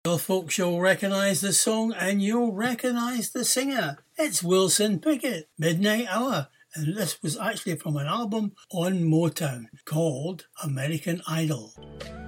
Well, folks, you'll recognise the song and you'll recognise the singer. It's Wilson Pickett, Midnight Hour. And this was actually from an album on Motown called American Idol.